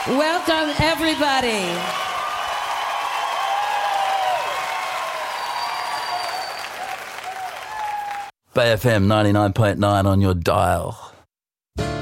Welcome, everybody. Bay FM 99.9 on your dial.